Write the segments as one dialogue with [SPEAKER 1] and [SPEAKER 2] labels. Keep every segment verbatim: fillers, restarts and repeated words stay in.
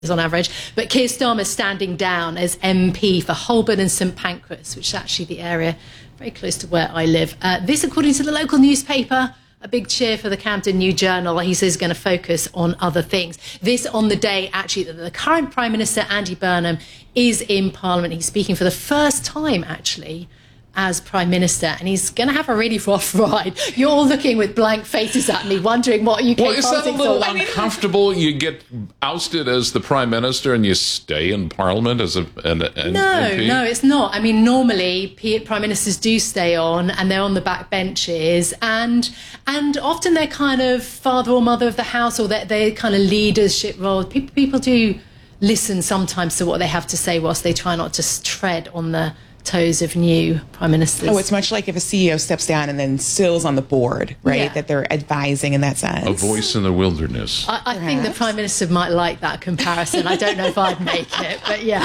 [SPEAKER 1] on average. But Keir Starmer standing down as M P for Holborn and St Pancras, which is actually the area very close to where I live. Uh, this, according to the local newspaper, a big cheer for the Camden New Journal. He says he's going to focus on other things. This on the day, actually, that the current Prime Minister, Andy Burnham, is in Parliament. He's speaking for the first time, actually, as Prime Minister, and he's going to have a really rough ride. You're all looking with blank faces at me, wondering what U K
[SPEAKER 2] well, is that a
[SPEAKER 1] politics
[SPEAKER 2] little
[SPEAKER 1] are like.
[SPEAKER 2] uncomfortable? You get ousted as the Prime Minister and you stay in Parliament as a an, an
[SPEAKER 1] No,
[SPEAKER 2] M P?
[SPEAKER 1] no, it's not. I mean, normally Prime Ministers do stay on, and they're on the back benches, and and often they're kind of father or mother of the house, or they're, they're kind of leadership roles. People, people do listen sometimes to what they have to say whilst they try not to tread on the toes of new prime ministers.
[SPEAKER 3] Oh, it's much like if a C E O steps down and then Sill's on the board, right?
[SPEAKER 1] Yeah.
[SPEAKER 3] That they're advising in that sense.
[SPEAKER 2] A voice in the wilderness.
[SPEAKER 1] I, I think the Prime Minister might like that comparison. I don't know if I'd make it, but yeah.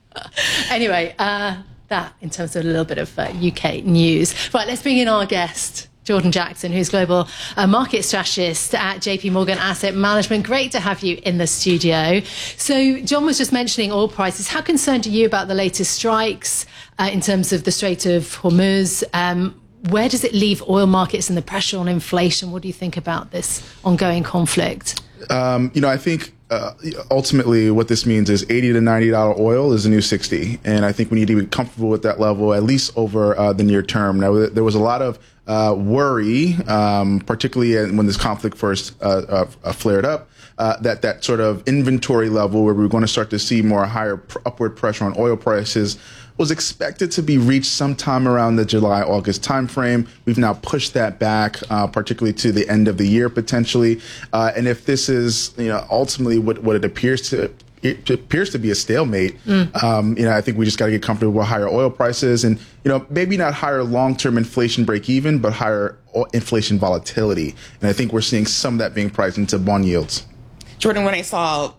[SPEAKER 1] Anyway, uh, that in terms of a little bit of uh, U K news. Right, let's bring in our guest, Jordan Jackson, who's global uh, market strategist at J P Morgan Asset Management. Great to have you in the studio. So John was just mentioning oil prices. How concerned are you about the latest strikes uh, in terms of the Strait of Hormuz? Um, where does it leave oil markets and the pressure on inflation? What do you think about this ongoing conflict?
[SPEAKER 4] Um, you know, I think uh, ultimately what this means is eighty to ninety dollars oil is the new sixty. And I think we need to be comfortable with that level, at least over uh, the near term. Now, there was a lot of uh, worry, um, particularly when this conflict first uh, uh, flared up, uh, that that sort of inventory level where we were going to start to see more higher pr- upward pressure on oil prices was expected to be reached sometime around the July, August timeframe. We've now pushed that back, uh, particularly to the end of the year, potentially. Uh, and if this is, you know, ultimately what, what it appears to it appears to be a stalemate, mm. um, you know, I think we just got to get comfortable with higher oil prices and, you know, maybe not higher long-term inflation break even, but higher inflation volatility. And I think we're seeing some of that being priced into bond yields.
[SPEAKER 3] Jordan, when I saw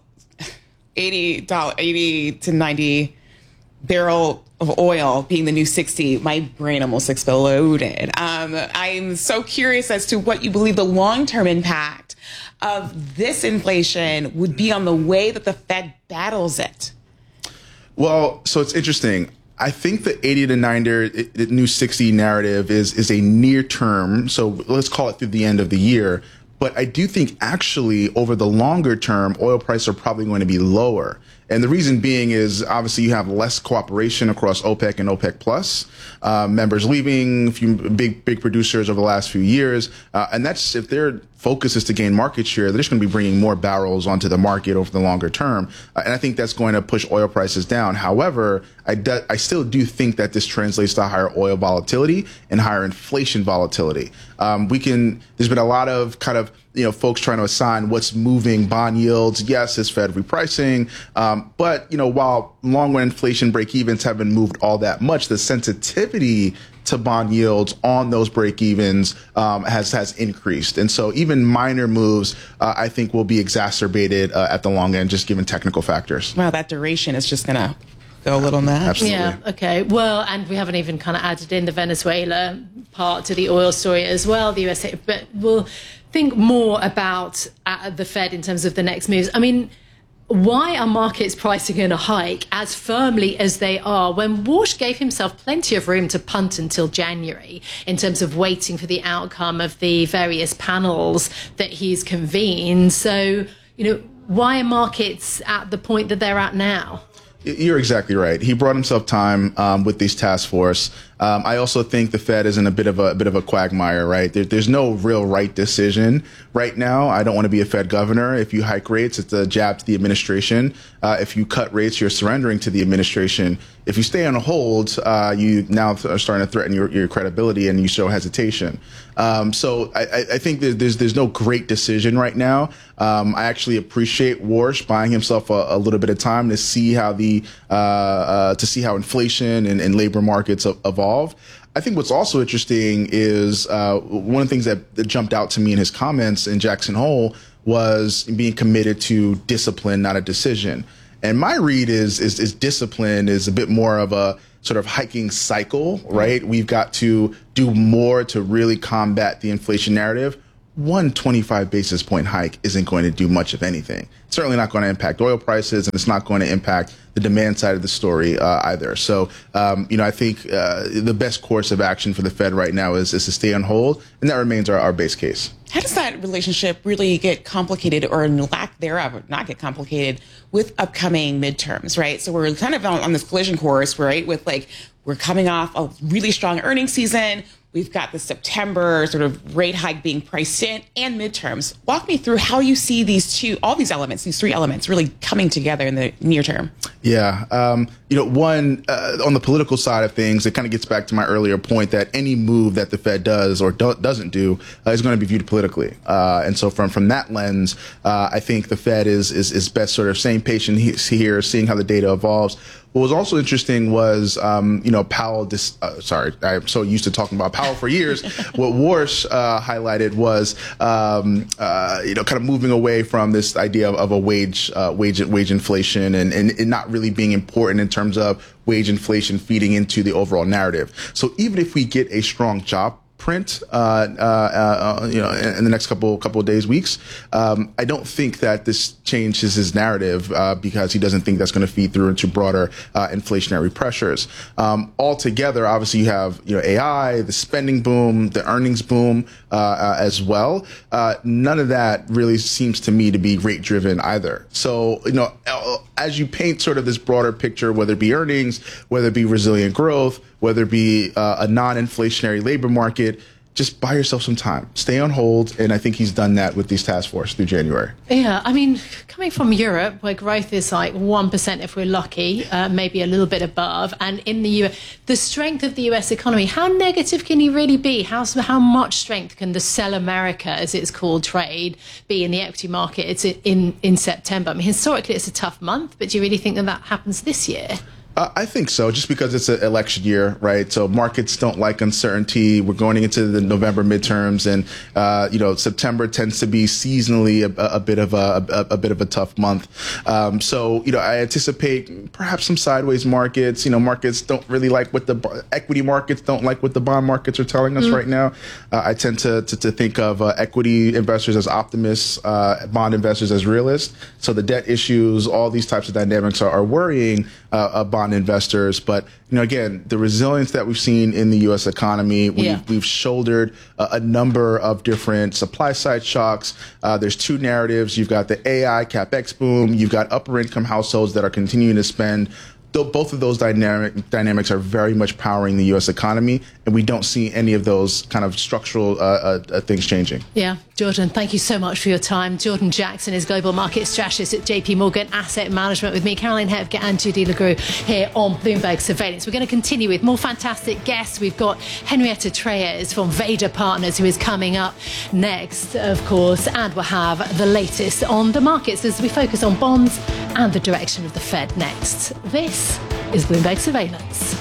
[SPEAKER 3] eighty dollars, eighty to ninety barrel of oil being the new sixty, my brain almost exploded. Um, I'm so curious as to what you believe the long-term impact of this inflation would be on the way that the Fed battles it.
[SPEAKER 4] Well, so it's interesting. I think the eighty to ninety, the new sixty narrative is is a near term. So let's call it through the end of the year. But I do think actually over the longer term, oil prices are probably going to be lower. And the reason being is obviously you have less cooperation across OPEC and OPEC Plus, uh, members leaving, a few big, big producers over the last few years. Uh, and that's if their focus is to gain market share, they're just going to be bringing more barrels onto the market over the longer term. Uh, and I think that's going to push oil prices down. However, I, do, I still do think that this translates to higher oil volatility and higher inflation volatility. Um, we can, there's been a lot of kind of, you know, folks trying to assign what's moving bond yields. Yes, it's Fed repricing. Um, but, you know, while long-run inflation break-evens haven't moved all that much, the sensitivity to bond yields on those break-evens um, has has increased. And so even minor moves, uh, I think, will be exacerbated uh, at the long end, just given technical factors.
[SPEAKER 3] Wow, that duration is just going to go a little nuts.
[SPEAKER 4] Absolutely.
[SPEAKER 1] Yeah, okay. Well, and we haven't even kind of added in the Venezuela part to the oil story as well, the U S A, but we'll think more about uh, the Fed in terms of the next moves. I mean, why are markets pricing in a hike as firmly as they are when Walsh gave himself plenty of room to punt until January in terms of waiting for the outcome of the various panels that he's convened? So, you know, why are markets at the point that they're at now?
[SPEAKER 4] You're exactly right. He brought himself time um, with these task force. Um, I also think the Fed is in a bit of a, a bit of a quagmire, right? There, there's no real right decision right now. I don't want to be a Fed governor. If you hike rates, it's a jab to the administration. Uh, if you cut rates, you're surrendering to the administration. If you stay on hold, uh, you now are starting to threaten your, your credibility and you show hesitation. Um, so I, I think there's there's no great decision right now. Um, I actually appreciate Walsh buying himself a, a little bit of time to see how the uh, uh, to see how inflation and, and labor markets evolve. I think what's also interesting is uh, one of the things that, that jumped out to me in his comments in Jackson Hole was being committed to discipline, not a decision. And my read is, is, is discipline is a bit more of a sort of hiking cycle, right? We've got to do more to really combat the inflation narrative one twenty-five basis point hike isn't going to do much of anything. It's certainly not going to impact oil prices, and it's not going to impact the demand side of the story uh, either. So, um, you know, I think uh, the best course of action for the Fed right now is, is to stay on hold, and that remains our, our base case.
[SPEAKER 3] How does that relationship really get complicated, or in lack thereof, not get complicated with upcoming midterms, right? So we're kind of on, on this collision course, right? With like, we're coming off a really strong earnings season. We've got the September sort of rate hike being priced in, and midterms. Walk me through how you see these two, all these elements, these three elements really coming together in the near term.
[SPEAKER 4] Yeah. Um, you know, one, uh, on the political side of things, it kind of gets back to my earlier point that any move that the Fed does or do- doesn't do uh, is going to be viewed politically. Uh, and so from, from that lens, uh, I think the Fed is, is, is best sort of staying patient here, seeing how the data evolves. What was also interesting was, um, you know, Powell, dis- uh, sorry, I'm so used to talking about Powell for years. What Warsh uh, highlighted was, um, uh, you know, kind of moving away from this idea of, of a wage, uh, wage, wage inflation and, and it not really being important in terms of wage inflation feeding into the overall narrative. So even if we get a strong job print, uh, uh, uh, you know, in, in the next couple couple of days, weeks. Um, I don't think that this changes his narrative uh, because he doesn't think that's going to feed through into broader uh, inflationary pressures. Um, altogether, obviously, you have you know A I, the spending boom, the earnings boom uh, uh, as well. Uh, none of that really seems to me to be rate driven either. So you know, as you paint sort of this broader picture, whether it be earnings, whether it be resilient growth, whether it be uh, a non-inflationary labor market, just buy yourself some time. Stay on hold, and I think he's done that with these task force through January.
[SPEAKER 1] Yeah, I mean, coming from Europe, where growth is like one percent if we're lucky, uh, maybe a little bit above, and in the U S, the strength of the U S economy, how negative can you really be? How, how much strength can the Sell America, as it's called, trade be in the equity market? It's in, in September. I mean, historically, it's a tough month, but do you really think that that happens this year?
[SPEAKER 4] Uh, I think so, just because it's an election year, right? So markets don't like uncertainty. We're going into the November midterms, and uh, you know September tends to be seasonally a, a bit of a, a, a bit of a tough month. Um, so you know I anticipate perhaps some sideways markets. You know markets don't really like what the equity markets don't like what the bond markets are telling us mm. right now. Uh, I tend to to, to think of uh, equity investors as optimists, uh, bond investors as realists. So the debt issues, all these types of dynamics are, are worrying uh, about investors. But, you know, again, the resilience that we've seen in the U S economy, we've, yeah. we've shouldered a, a number of different supply side shocks. Uh, there's two narratives. You've got the A I CapEx boom. You've got upper income households that are continuing to spend. Though both of those dynamic, dynamics are very much powering the U S economy, and we don't see any of those kind of structural uh, uh, things changing.
[SPEAKER 1] Yeah, Jordan, thank you so much for your time. Jordan Jackson is Global Market Strategist at J P Morgan Asset Management with me, Caroline Hepke and Judy LeGroux here on Bloomberg Surveillance. We're going to continue with more fantastic guests. We've got Henrietta Treyes from Vader Partners, who is coming up next, of course, and we'll have the latest on the markets as we focus on bonds and the direction of the Fed next. This is Bloomberg Surveillance.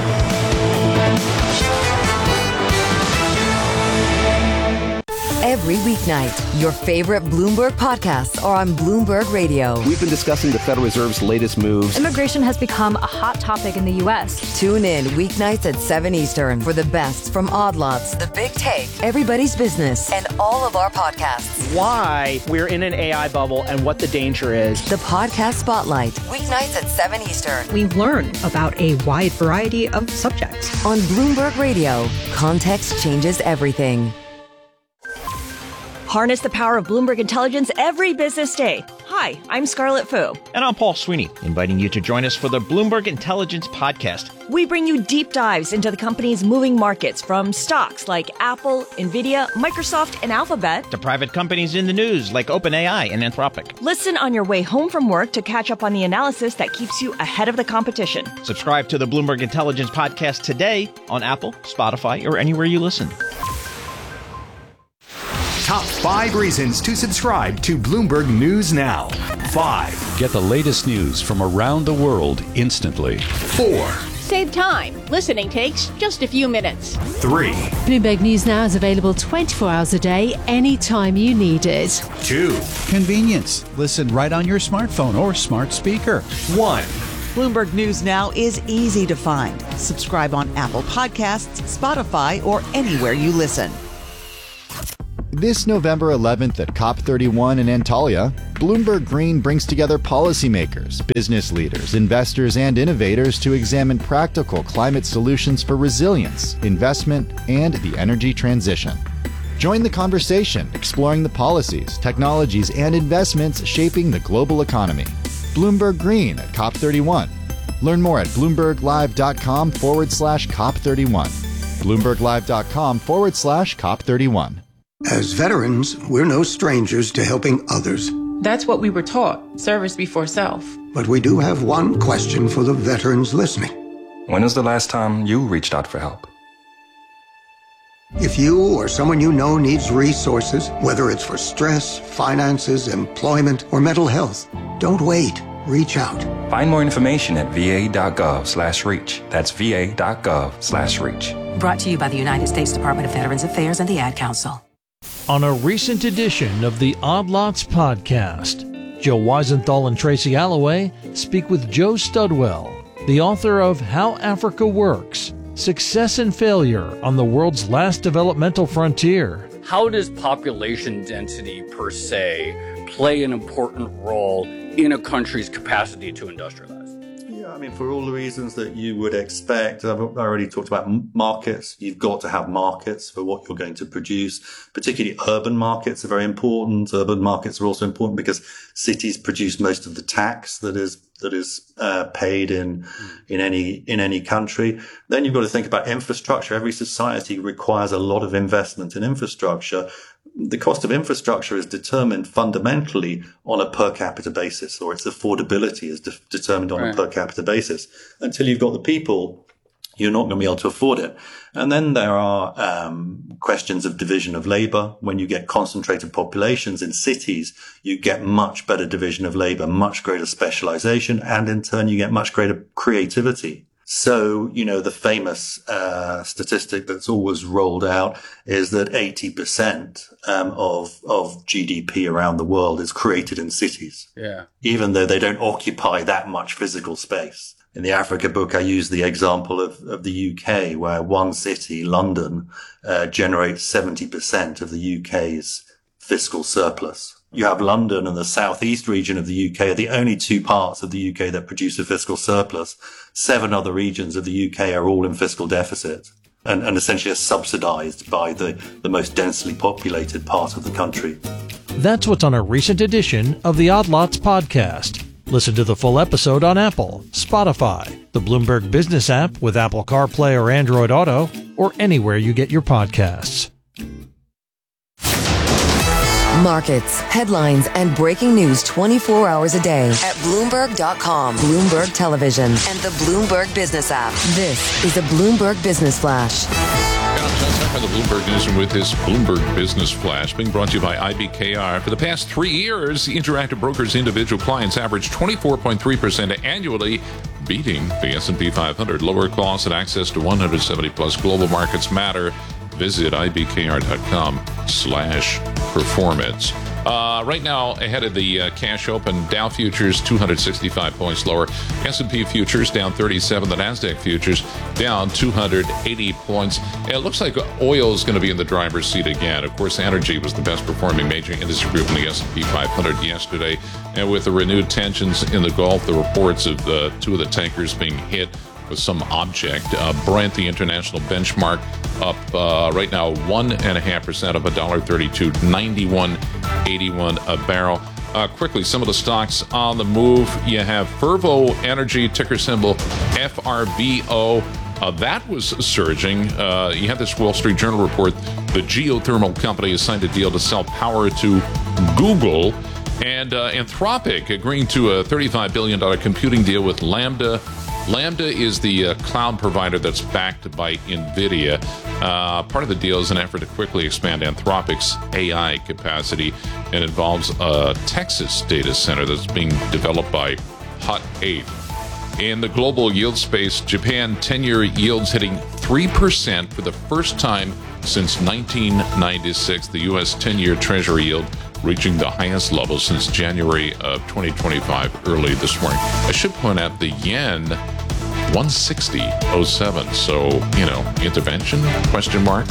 [SPEAKER 5] Every weeknight, your favorite Bloomberg podcasts are on Bloomberg Radio.
[SPEAKER 6] We've been discussing the Federal Reserve's latest moves.
[SPEAKER 7] Immigration has become a hot topic in the U S.
[SPEAKER 5] Tune in weeknights at seven Eastern for the best from Odd Lots, The Big Take, Everybody's Business, and all of our podcasts.
[SPEAKER 8] Why we're in an A I bubble and what the danger is.
[SPEAKER 5] The Podcast Spotlight, weeknights at seven Eastern.
[SPEAKER 9] We learn about a wide variety of subjects.
[SPEAKER 5] On Bloomberg Radio, context changes everything.
[SPEAKER 10] Harness the power of Bloomberg Intelligence every business day. Hi, I'm Scarlett Fu.
[SPEAKER 11] And I'm Paul Sweeney, inviting you to join us for the Bloomberg Intelligence Podcast.
[SPEAKER 10] We bring you deep dives into the company's moving markets, from stocks like Apple, Nvidia, Microsoft, and Alphabet,
[SPEAKER 11] to private companies in the news like OpenAI and Anthropic.
[SPEAKER 10] Listen on your way home from work to catch up on the analysis that keeps you ahead of the competition.
[SPEAKER 11] Subscribe to the Bloomberg Intelligence Podcast today on Apple, Spotify, or anywhere you listen.
[SPEAKER 12] Top five reasons to subscribe to Bloomberg News Now. Five.
[SPEAKER 13] Get the latest news from around the world instantly.
[SPEAKER 12] Four.
[SPEAKER 14] Save time. Listening takes just a few minutes.
[SPEAKER 12] Three.
[SPEAKER 1] Bloomberg News Now is available twenty-four hours a day, anytime you need it.
[SPEAKER 12] Two.
[SPEAKER 15] Convenience. Listen right on your smartphone or smart speaker.
[SPEAKER 12] One.
[SPEAKER 16] Bloomberg News Now is easy to find. Subscribe on Apple Podcasts, Spotify, or anywhere you listen.
[SPEAKER 17] This November eleventh at COP thirty-one in Antalya, Bloomberg Green brings together policymakers, business leaders, investors, and innovators to examine practical climate solutions for resilience, investment, and the energy transition. Join the conversation, exploring the policies, technologies, and investments shaping the global economy. Bloomberg Green at COP thirty-one. Learn more at bloomberglive.com forward slash COP31. bloomberglive.com forward slash COP31.
[SPEAKER 18] As veterans, we're no strangers to helping others.
[SPEAKER 3] That's what we were taught, service before self.
[SPEAKER 18] But we do have one question for the veterans listening.
[SPEAKER 19] When was the last time you reached out for help?
[SPEAKER 18] If you or someone you know needs resources, whether it's for stress, finances, employment, or mental health, don't wait. Reach out.
[SPEAKER 19] Find more information at va.gov slash reach. That's va.gov slash reach.
[SPEAKER 20] Brought to you by the United States Department of Veterans Affairs and the Ad Council.
[SPEAKER 21] On a recent edition of the Odd Lots podcast, Joe Weisenthal and Tracy Alloway speak with Joe Studwell, the author of How Africa Works, Success and Failure on the World's Last Developmental Frontier.
[SPEAKER 22] How does population density per se play an important role in a country's capacity to industrialize?
[SPEAKER 23] Yeah, I mean, for all the reasons that you would expect, I've already talked about markets. You've got to have markets for what you're going to produce. Particularly urban markets are very important. Urban markets are also important because cities produce most of the tax that is that is uh, paid in in any in any country. Then you've got to think about infrastructure. Every society requires a lot of investment in infrastructure. The cost of infrastructure is determined fundamentally on a per capita basis, or its affordability is de- determined on right. a per capita basis. Until you've got the people, you're not going to be able to afford it. And then there are um questions of division of labor. When you get concentrated populations in cities, you get much better division of labor, much greater specialization, and in turn you get much greater creativity. So, you know, the famous uh statistic that's always rolled out is that eighty percent um of of G D P around the world is created in cities.
[SPEAKER 22] Yeah.
[SPEAKER 23] Even though they don't occupy that much physical space. In the Africa book, I use the example of, of the U K, where one city, London, uh, generates seventy percent of the U K's fiscal surplus. You have London and the southeast region of the U K are the only two parts of the U K that produce a fiscal surplus. Seven other regions of the U K are all in fiscal deficit and, and essentially are subsidized by the, the most densely populated part of the country.
[SPEAKER 21] That's what's on a recent edition of the Odd Lots podcast. Listen to the full episode on Apple, Spotify, the Bloomberg Business app with Apple CarPlay or Android Auto, or anywhere you get your podcasts.
[SPEAKER 5] Markets, headlines, and breaking news twenty-four hours a day at Bloomberg dot com, Bloomberg Television, and the Bloomberg Business app. This is a Bloomberg Business Flash.
[SPEAKER 2] Time for the Bloomberg Newsroom with this Bloomberg Business Flash, being brought to you by I B K R. For the past three years, the Interactive Brokers individual clients averaged twenty-four point three percent annually, beating the S and P five hundred. Lower costs and access to one hundred seventy plus global markets matter. Visit ibkr.com slash performance. Uh, right now, ahead of the uh, cash open, Dow futures two hundred sixty-five points lower. S and P futures down thirty-seven. The NASDAQ futures down two hundred eighty points. It looks like oil is going to be in the driver's seat again. Of course, energy was the best performing major industry group in the S and P five hundred yesterday. And with the renewed tensions in the Gulf, the reports of the two of the tankers being hit with some object. Uh, Brent, the international benchmark, up uh, right now one and a half percent, up a dollar thirty-two, ninety-one eighty-one a barrel. Uh, quickly, some of the stocks on the move. You have Fervo Energy, ticker symbol F R V O. Uh, that was surging. Uh, you had this Wall Street Journal report. The geothermal company has signed a deal to sell power to Google. And uh, Anthropic agreeing to a thirty-five billion dollars computing deal with Lambda. Lambda is the uh, cloud provider that's backed by NVIDIA. Uh, part of the deal is an effort to quickly expand Anthropic's A I capacity and involves a Texas data center that's being developed by Hut eight. In the global yield space, Japan ten-year yields hitting three percent for the first time since nineteen ninety-six. The U S ten-year Treasury yield reaching the highest level since January of twenty twenty-five early this morning. I should point out the yen, one sixty oh seven. So, you know, intervention, question mark.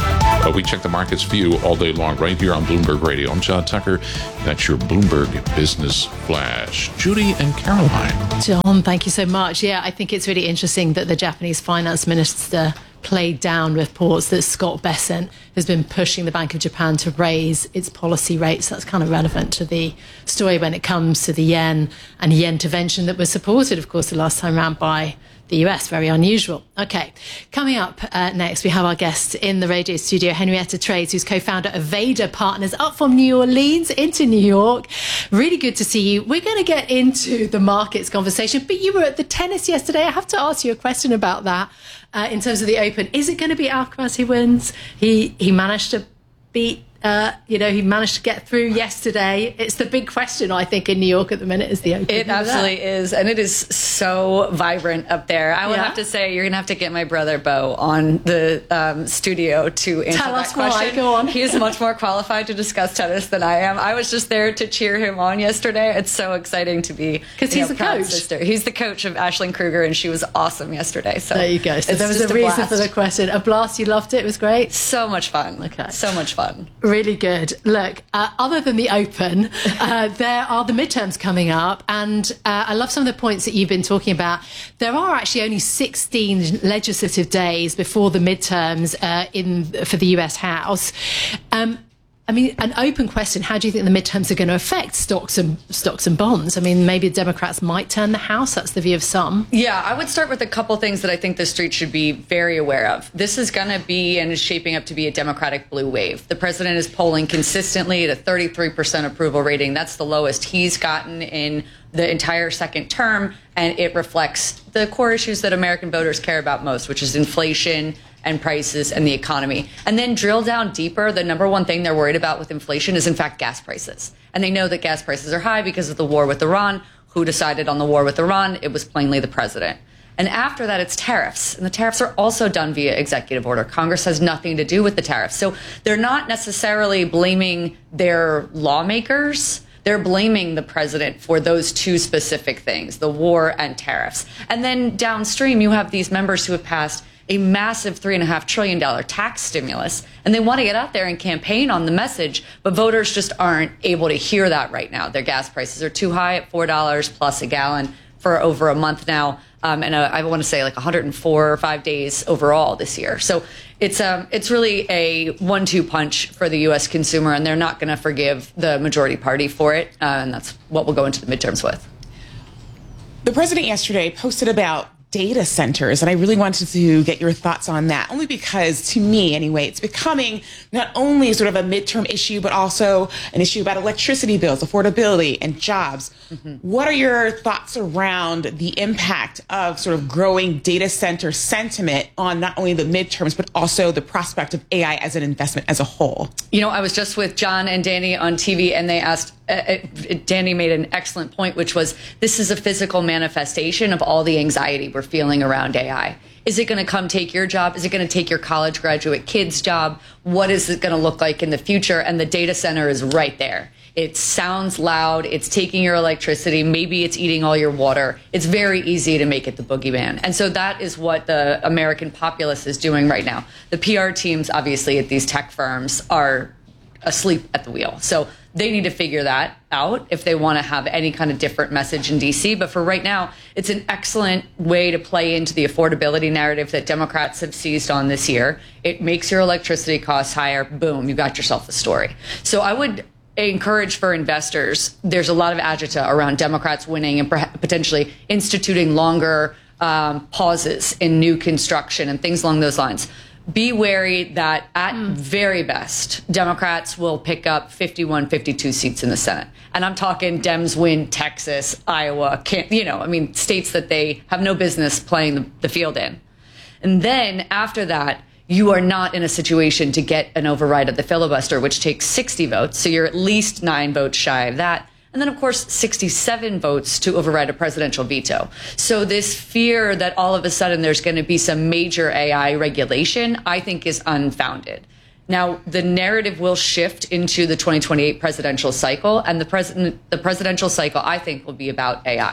[SPEAKER 2] Uh, we check the market's view all day long right here on Bloomberg Radio. I'm John Tucker. That's your Bloomberg Business Flash. Judy and Caroline.
[SPEAKER 1] John, thank you so much. Yeah, I think it's really interesting that the Japanese finance minister played down reports that Scott Bessent has been pushing the Bank of Japan to raise its policy rates. That's kind of relevant to the story when it comes to the yen and yen intervention that was supported, of course, the last time around by the U S. Very unusual. Okay, coming up uh, next, we have our guest in the radio studio, Henrietta Trades, who's co-founder of Vader Partners, up from New Orleans into New York. Really good to see you. We're going to get into the markets conversation, but you were at the tennis yesterday. I have to ask you a question about that. Uh, in terms of the Open, is it going to be Alcaraz who wins? He he managed to beat, uh, you know, he managed to get through yesterday. It's the big question, I think, in New York at the minute is the Open.
[SPEAKER 4] It absolutely is, and it is so vibrant up there. I would yeah. have to say you're going to have to get my brother Bo on the um, studio to answer
[SPEAKER 1] Tell
[SPEAKER 4] that
[SPEAKER 1] us
[SPEAKER 4] question.
[SPEAKER 1] Why. Go on.
[SPEAKER 4] He is much more qualified to discuss tennis than I am. I was just there to cheer him on yesterday. It's so exciting to be
[SPEAKER 1] because he's
[SPEAKER 4] know,
[SPEAKER 1] the coach.
[SPEAKER 4] Sister. He's the coach of Aisling Kruger, and she was awesome yesterday. So
[SPEAKER 1] there you go. So there was a reason blast. for the question. A blast. You loved it. It was great.
[SPEAKER 4] So much fun.
[SPEAKER 1] Okay.
[SPEAKER 4] So much fun.
[SPEAKER 1] Really good. Look, uh, other than the Open, uh, there are the midterms coming up, and uh, I love some of the points that you've been talking about. There are actually only sixteen legislative days before the midterms uh, in for the U S House. Um, I mean, an open question, how do you think the midterms are going to affect stocks and stocks and bonds? I mean, maybe the Democrats might turn the House. That's the view of some.
[SPEAKER 4] Yeah, I would start with a couple things that I think the street should be very aware of. This is going to be and is shaping up to be a Democratic blue wave. The president is polling consistently at a thirty-three percent approval rating. That's the lowest he's gotten in the entire second term, and it reflects the core issues that American voters care about most, which is inflation and prices and the economy. And then drill down deeper, the number one thing they're worried about with inflation is, in fact, gas prices. And they know that gas prices are high because of the war with Iran. Who decided on the war with Iran? It was plainly the president. And after that, it's tariffs. And the tariffs are also done via executive order. Congress has nothing to do with the tariffs. So they're not necessarily blaming their lawmakers. They're blaming the president for those two specific things, the war and tariffs. And then downstream, you have these members who have passed a massive three and a half trillion dollar tax stimulus, and they want to get out there and campaign on the message, but voters just aren't able to hear that right now. Their gas prices are too high at four dollars plus a gallon for over a month now, um, and uh, I want to say like one hundred four or five days overall this year. So it's um it's really a one two punch for the U S consumer, and they're not going to forgive the majority party for it, uh, and that's what we'll go into the midterms with.
[SPEAKER 3] The president yesterday posted about data centers, and I really wanted to get your thoughts on that, only because, to me anyway, it's becoming not only sort of a midterm issue, but also an issue about electricity bills, affordability, and jobs. Mm-hmm. What are your thoughts around the impact of sort of growing data center sentiment on not only the midterms, but also the prospect of A I as an investment as a whole?
[SPEAKER 4] You know, I was just with John and Danny on T V, and they asked, uh, Danny made an excellent point, which was, this is a physical manifestation of all the anxiety we're feeling around A I. Is it going to come take your job? Is it going to take your college graduate kid's job? What is it going to look like in the future? And the data center is right there. It sounds loud. It's taking your electricity. Maybe it's eating all your water. It's very easy to make it the boogeyman. And so that is what the American populace is doing right now. The P R teams, obviously, at these tech firms are asleep at the wheel. So they need to figure that out if they want to have any kind of different message in D C. But for right now, it's an excellent way to play into the affordability narrative that Democrats have seized on this year. It makes your electricity costs higher. Boom, you got yourself a story. So I would encourage for investors, there's a lot of agita around Democrats winning and potentially instituting longer um, pauses in new construction and things along those lines. Be wary that at mm. very best, Democrats will pick up fifty-one, fifty-two seats in the Senate. And I'm talking Dems win Texas, Iowa, can't, you know, I mean, states that they have no business playing the, the field in. And then after that, you are not in a situation to get an override of the filibuster, which takes sixty votes. So you're at least nine votes shy of that. And then, of course, sixty-seven votes to override a presidential veto. So this fear that all of a sudden there's going to be some major A I regulation, I think is unfounded. Now, the narrative will shift into the twenty twenty-eight presidential cycle, and the president, the presidential cycle, I think, will be about A I.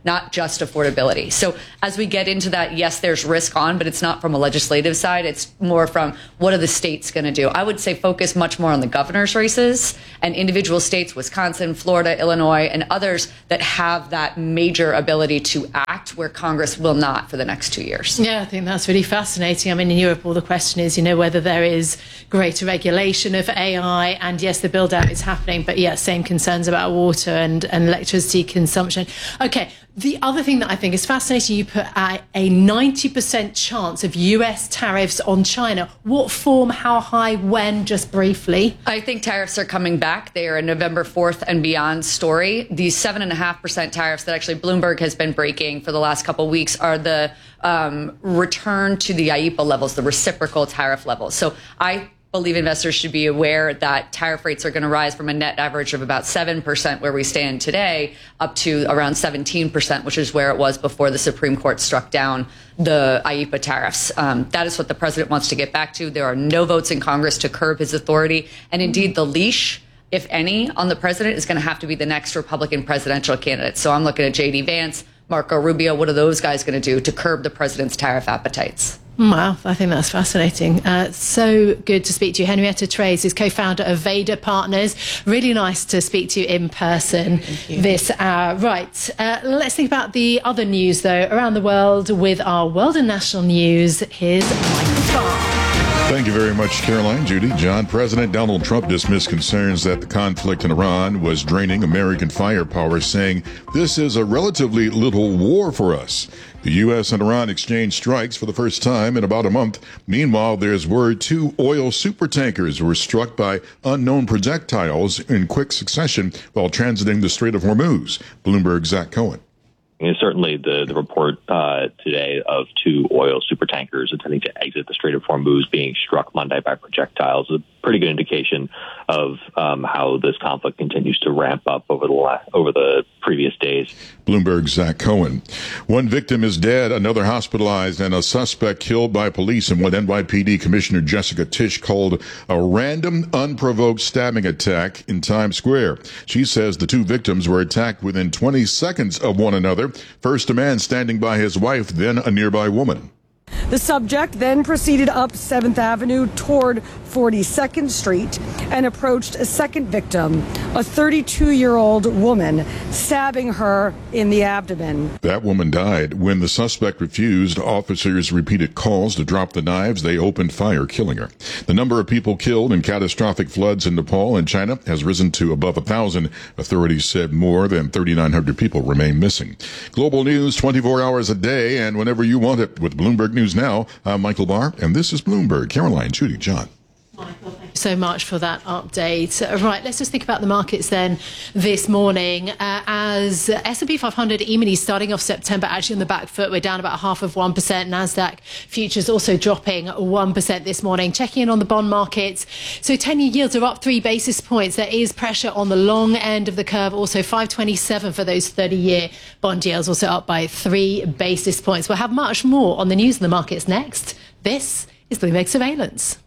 [SPEAKER 4] not just affordability. So as we get into that, yes, there's risk on, but it's not from a legislative side. It's more from what are the states going to do? I would say focus much more on the governor's races and individual states, Wisconsin, Florida, Illinois, and others that have that major ability to act where Congress will not for the next two years.
[SPEAKER 1] Yeah, I think that's really fascinating. I mean, in Europe, all the question is, you know, whether there is greater regulation of A I, and yes, the build out is happening, but yeah, same concerns about water and, and electricity consumption. Okay. The other thing that I think is fascinating, you put a, a ninety percent chance of U S tariffs on China. What form, how high, when, just briefly?
[SPEAKER 4] I think tariffs are coming back. They are a November fourth and beyond story. These seven point five percent tariffs that actually Bloomberg has been breaking for the last couple of weeks are the um, return to the I E P A levels, the reciprocal tariff levels. So I believe investors should be aware that tariff rates are going to rise from a net average of about seven percent where we stand today up to around seventeen percent, which is where it was before the Supreme Court struck down the I E P A tariffs. Um, that is what the president wants to get back to. There are no votes in Congress to curb his authority. And indeed, the leash, if any, on the president is going to have to be the next Republican presidential candidate. So I'm looking at J D Vance, Marco Rubio. What are those guys going to do to curb the president's tariff appetites?
[SPEAKER 1] Wow, I think that's fascinating. Uh, so good to speak to you. Henrietta Trays is co-founder of Vader Partners. Really nice to speak to you in person this hour. Right, uh, let's think about the other news, though, around the world with our World and National News. Here's Michael Barr.
[SPEAKER 2] Thank you very much, Caroline, Judy, John. President Donald Trump dismissed concerns that the conflict in Iran was draining American firepower, saying this is a relatively little war for us. The U S and Iran exchanged strikes for the first time in about a month. Meanwhile, there's word two oil supertankers were struck by unknown projectiles in quick succession while transiting the Strait of Hormuz. Bloomberg's Zach Cohen.
[SPEAKER 6] And certainly the, the report uh, today of two oil supertankers intending to exit the Strait of Hormuz being struck Monday by projectiles is a pretty good indication of um, how this conflict continues to ramp up over the last, over the previous days.
[SPEAKER 2] Bloomberg's Zach Cohen. One victim is dead, another hospitalized, and a suspect killed by police in what N Y P D Commissioner Jessica Tisch called a random, unprovoked stabbing attack in Times Square. She says the two victims were attacked within twenty seconds of one another. First a man standing by his wife, then a nearby woman.
[SPEAKER 7] The subject then proceeded up seventh Avenue toward forty-second Street and approached a second victim, a thirty-two-year-old woman, stabbing her in the abdomen.
[SPEAKER 2] That woman died. When the suspect refused, officers repeated calls to drop the knives. They opened fire, killing her. The number of people killed in catastrophic floods in Nepal and China has risen to above a thousand. Authorities said more than thirty-nine hundred people remain missing. Global news twenty-four hours a day and whenever you want it with Bloomberg News Now. I'm Michael Barr, and this is Bloomberg. Caroline, Judy, John.
[SPEAKER 1] Michael, thank you so much for that update. Uh, right, let's just think about the markets then this morning. Uh, as S and P five hundred E-mini starting off September actually on the back foot, we're down about half of one percent. NASDAQ futures also dropping one percent this morning. Checking in on the bond markets. So ten-year yields are up three basis points. There is pressure on the long end of the curve. Also five twenty-seven for those thirty-year bond yields, also up by three basis points. We'll have much more on the news in the markets next. This is Bloomberg Surveillance.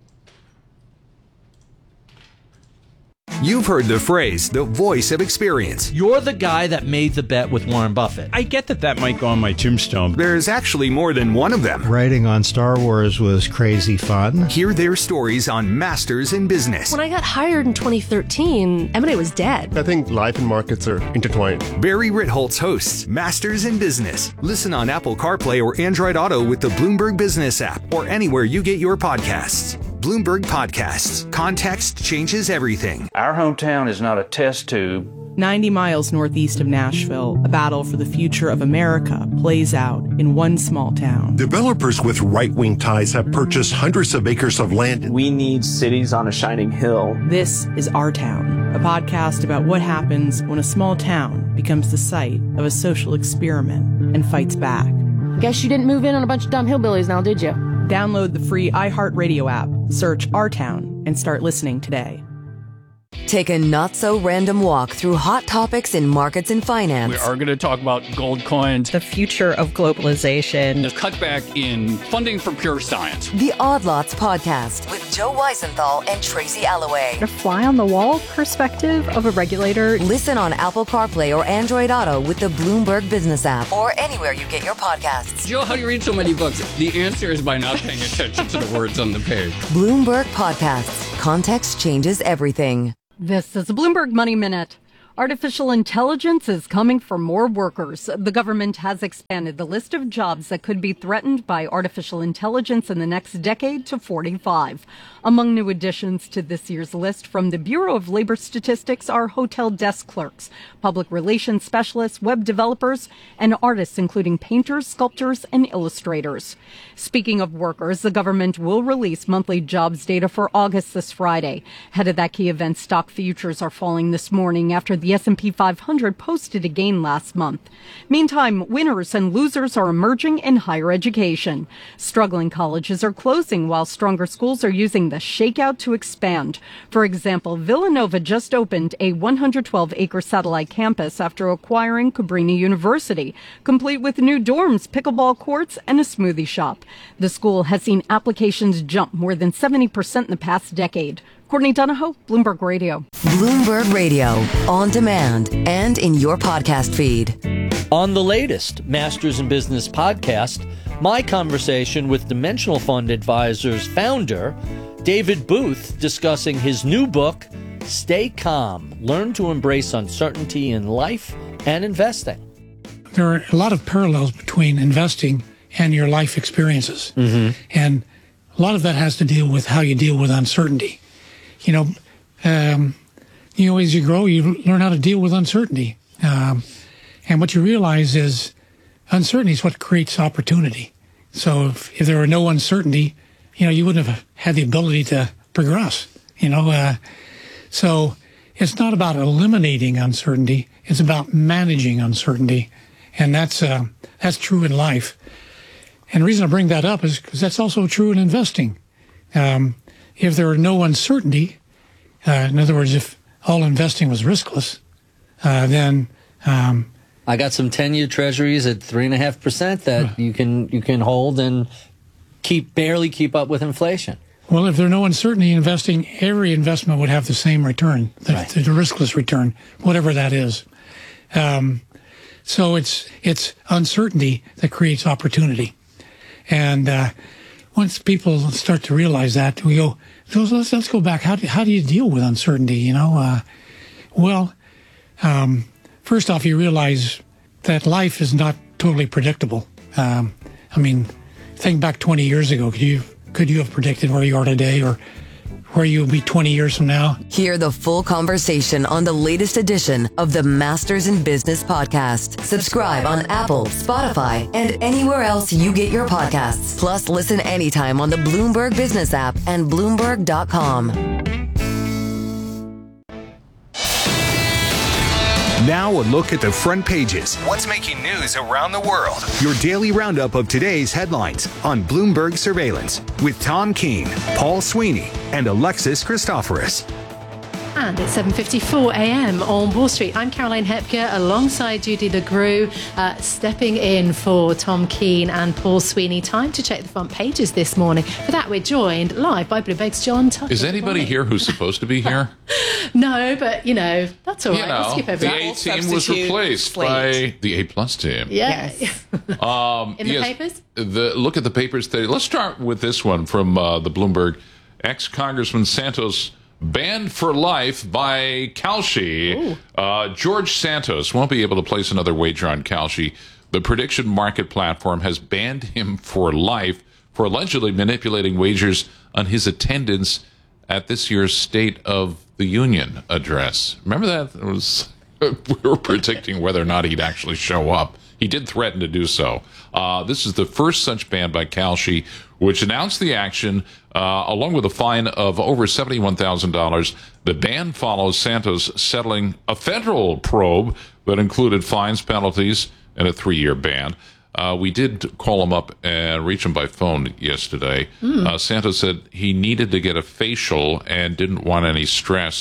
[SPEAKER 12] You've heard the phrase, the voice of experience.
[SPEAKER 21] You're the guy that made the bet with Warren Buffett.
[SPEAKER 15] I get that that might go on my tombstone.
[SPEAKER 12] There's actually more than one of them.
[SPEAKER 15] Writing on Star Wars was crazy fun.
[SPEAKER 12] Hear their stories on Masters in Business.
[SPEAKER 8] When I got hired in twenty thirteen, M and A was dead.
[SPEAKER 24] I think life and markets are intertwined.
[SPEAKER 12] Barry Ritholtz hosts Masters in Business. Listen on Apple CarPlay or Android Auto with the Bloomberg Business app or anywhere you get your podcasts. Bloomberg Podcasts. Context changes everything.
[SPEAKER 25] Our hometown is not a test tube.
[SPEAKER 26] ninety miles northeast of Nashville, a battle for the future of America plays out in one small town.
[SPEAKER 27] Developers with right-wing ties have purchased hundreds of acres of land.
[SPEAKER 25] We need cities on a shining hill.
[SPEAKER 26] This is Our Town, a podcast about what happens when a small town becomes the site of a social experiment and fights back.
[SPEAKER 8] Guess you didn't move in on a bunch of dumb hillbillies now, did you?
[SPEAKER 26] Download the free iHeartRadio app, search Our Town, and start listening today.
[SPEAKER 5] Take a not-so-random walk through hot topics in markets and finance.
[SPEAKER 22] We are going to talk about gold coins,
[SPEAKER 9] the future of globalization,
[SPEAKER 22] the cutback in funding for pure science.
[SPEAKER 5] The Odd Lots Podcast with Joe Weisenthal and Tracy Alloway.
[SPEAKER 10] A fly-on-the-wall perspective of a regulator.
[SPEAKER 5] Listen on Apple CarPlay or Android Auto with the Bloomberg Business app or anywhere you get your podcasts.
[SPEAKER 22] Joe, how do you read so many books? The answer is by not paying attention to the words on the page.
[SPEAKER 5] Bloomberg Podcasts. Context changes everything.
[SPEAKER 10] This is a Bloomberg Money Minute. Artificial intelligence is coming for more workers. The government has expanded the list of jobs that could be threatened by artificial intelligence in the next decade to forty-five. Among new additions to this year's list from the Bureau of Labor Statistics are hotel desk clerks, public relations specialists, web developers, and artists including painters, sculptors, and illustrators. Speaking of workers, the government will release monthly jobs data for August this Friday. Ahead of that key event, stock futures are falling this morning after the The S and P five hundred posted a gain last month. Meantime, winners and losers are emerging in higher education. Struggling colleges are closing while stronger schools are using the shakeout to expand. For example, Villanova just opened a one hundred twelve acre satellite campus after acquiring Cabrini University, complete with new dorms, pickleball courts, and a smoothie shop. The school has seen applications jump more than seventy percent in the past decade. Courtney Donahoe, Bloomberg Radio.
[SPEAKER 5] Bloomberg Radio, on demand and in your podcast feed.
[SPEAKER 21] On the latest Masters in Business podcast, my conversation with Dimensional Fund Advisors founder David Booth discussing his new book, Stay Calm, Learn to Embrace Uncertainty in Life and Investing.
[SPEAKER 11] There are a lot of parallels between investing and your life experiences. Mm-hmm. And a lot of that has to deal with how you deal with uncertainty. You know, um, you know, as you grow, you learn how to deal with uncertainty. Um, and what you realize is uncertainty is what creates opportunity. So if, if there were no uncertainty, you know, you wouldn't have had the ability to progress, you know. Uh, so it's not about eliminating uncertainty. It's about managing uncertainty. And that's, uh, that's true in life. And the reason I bring that up is because that's also true in investing. Um, If there were no uncertainty, uh, in other words, if all investing was riskless, uh, then um,
[SPEAKER 21] I got some ten-year treasuries at three and a half percent that you can you can hold and keep barely keep up with inflation.
[SPEAKER 11] Well, if there were no uncertainty in investing, every investment would have the same return, the,
[SPEAKER 21] right.
[SPEAKER 11] the, the riskless return, whatever that is. Um, so it's it's uncertainty that creates opportunity, and uh, once people start to realize that, we go, so let's, let's go back. How do, how do you deal with uncertainty, you know? Uh, well, um, first off, you realize that life is not totally predictable. Um, I mean, think back twenty years ago. Could you, could you have predicted where you are today or where you'll be twenty years from now?
[SPEAKER 5] Hear the full conversation on the latest edition of the Masters in Business podcast. Subscribe on Apple, Spotify, and anywhere else you get your podcasts. Plus, listen anytime on the Bloomberg Business app and Bloomberg dot com.
[SPEAKER 12] Now a look at the front pages.
[SPEAKER 13] What's making news around the world?
[SPEAKER 12] Your daily roundup of today's headlines on Bloomberg Surveillance with Tom Keene, Paul Sweeney, and Alexis Christoforous.
[SPEAKER 1] And it's seven fifty-four a.m. on Wall Street. I'm Caroline Hepker alongside Judy LeGroux, uh, stepping in for Tom Keene and Paul Sweeney. Time to check the front pages this morning. For that, we're joined live by Bloomberg's John Tucker.
[SPEAKER 2] Is anybody here who's supposed to be here?
[SPEAKER 1] No, but, you know, that's all right.
[SPEAKER 2] You know,
[SPEAKER 1] we'll skip over
[SPEAKER 2] the
[SPEAKER 1] that.
[SPEAKER 2] A team was replaced by the A-plus team.
[SPEAKER 1] Yeah.
[SPEAKER 2] Yes. um,
[SPEAKER 1] In the
[SPEAKER 2] yes,
[SPEAKER 1] papers?
[SPEAKER 2] The, look at the papers today. Let's start with this one from uh, the Bloomberg. Ex-Congressman Santos banned for life by Kalshi. Uh, George Santos won't be able to place another wager on Kalshi. The prediction market platform has banned him for life for allegedly manipulating wagers on his attendance at this year's State of the Union address. Remember that? It was we were predicting whether or not he'd actually show up. He did threaten to do so. Uh, this is the first such ban by Kalshi, which announced the action uh, along with a fine of over seventy-one thousand dollars. The ban follows Santos settling a federal probe that included fines, penalties, and a three-year ban. Uh, we did call him up and reach him by phone yesterday. Mm. Uh, Santos said he needed to get a facial and didn't want any stress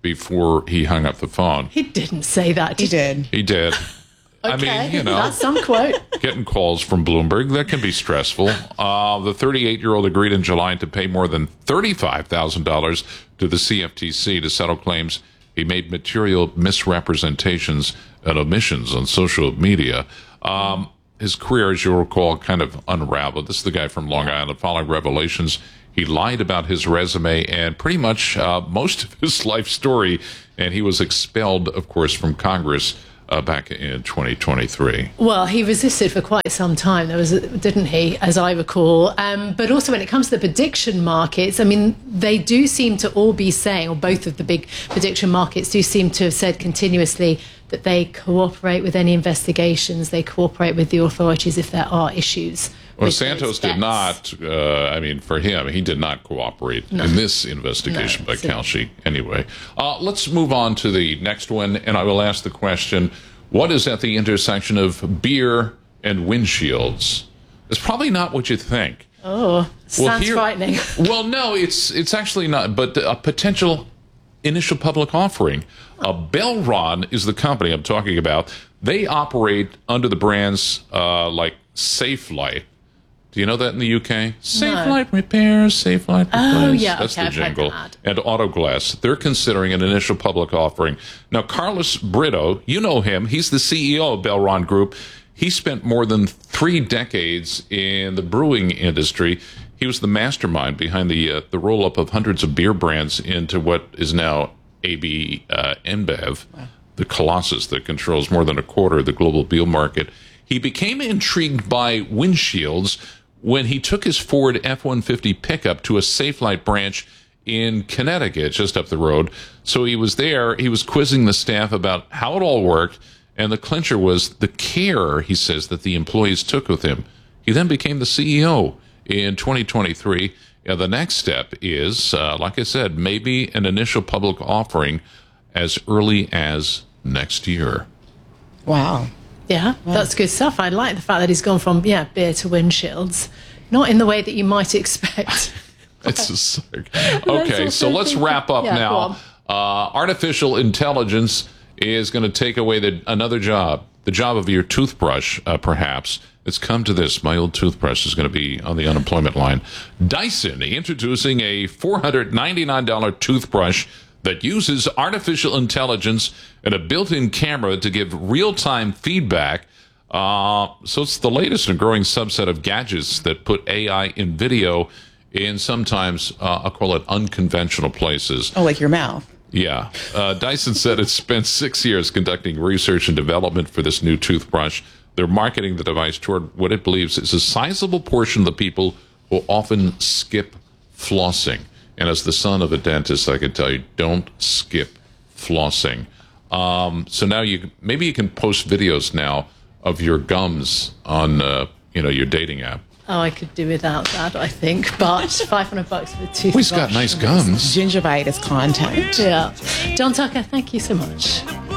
[SPEAKER 2] before he hung up the phone.
[SPEAKER 1] He didn't say that.
[SPEAKER 3] He did.
[SPEAKER 2] He did. I
[SPEAKER 1] Okay,
[SPEAKER 2] mean, you know,
[SPEAKER 1] that's some quote.
[SPEAKER 2] getting calls from Bloomberg, that can be stressful. Uh, the thirty-eight-year-old agreed in July to pay more than thirty-five thousand dollars to the C F T C to settle claims he made material misrepresentations and omissions on social media. Um, his career, as you'll recall, kind of unraveled. This is the guy from Long Island. Following revelations, he lied about his resume and pretty much uh, most of his life story, and he was expelled, of course, from Congress Uh, back in twenty twenty-three.
[SPEAKER 1] Well, he resisted for quite some time, there was, a, didn't he, as I recall. Um, but also when it comes to the prediction markets, I mean, they do seem to all be saying, or both of the big prediction markets do seem to have said continuously that they cooperate with any investigations, they cooperate with the authorities if there are issues.
[SPEAKER 2] Well, Santos did not, uh, I mean, for him, he did not cooperate no. in this investigation no, by Kalshi anyway. Uh, let's move on to the next one, and I will ask the question, what is at the intersection of beer and windshields? It's probably not what you think.
[SPEAKER 1] Oh, sounds
[SPEAKER 2] well, here,
[SPEAKER 1] frightening.
[SPEAKER 2] Well, no, it's it's actually not, but a potential initial public offering. Uh, Belron is the company I'm talking about. They operate under the brands uh, like Safelite. Do you know that in the U K? Safe
[SPEAKER 1] no.
[SPEAKER 2] Light Repairs, Safe Light Repairs.
[SPEAKER 1] Oh, yeah,
[SPEAKER 2] That's
[SPEAKER 1] okay,
[SPEAKER 2] the jingle.
[SPEAKER 1] I've heard that.
[SPEAKER 2] And Autoglass. They're considering an initial public offering. Now, Carlos Brito, you know him. He's the C E O of Belron Group. He spent more than three decades in the brewing industry. He was the mastermind behind the uh, the roll-up of hundreds of beer brands into what is now A B uh, InBev, wow. the colossus that controls more than a quarter of the global beer market. He became intrigued by windshields when he took his Ford F one fifty pickup to a Safelite branch in Connecticut, just up the road. So he was there. He was quizzing the staff about how it all worked. And the clincher was the care, he says, that the employees took with him. He then became the C E O in twenty twenty-three. Yeah, the next step is, uh, like I said, maybe an initial public offering as early as next year.
[SPEAKER 3] Wow.
[SPEAKER 1] Yeah, wow. That's good stuff. I like the fact that he's gone from, yeah, beer to windshields. Not in the way that you might expect.
[SPEAKER 2] It's just like, okay, so let's wrap up
[SPEAKER 1] yeah,
[SPEAKER 2] now. Uh, artificial intelligence is going to take away the, another job, the job of your toothbrush, uh, perhaps. It's come to this. My old toothbrush is going to be on the unemployment line. Dyson introducing a four hundred ninety-nine dollars toothbrush that uses artificial intelligence and a built-in camera to give real-time feedback. Uh, so it's the latest and growing subset of gadgets that put A I in video in sometimes, uh, I'll call it unconventional places.
[SPEAKER 3] Oh, like your mouth.
[SPEAKER 2] Yeah. Uh, Dyson said it spent six years conducting research and development for this new toothbrush. They're marketing the device toward what it believes is a sizable portion of the people who often skip flossing. And as the son of a dentist, I can tell you, don't skip flossing. Um, so now you maybe you can post videos now of your gums on uh, you know your dating app.
[SPEAKER 1] Oh, I could do without that, I think. But five hundred bucks for the toothbrush.
[SPEAKER 2] Well, he's got nice gums.
[SPEAKER 3] Gingivitis content.
[SPEAKER 1] Yeah. John Tucker, thank you so much.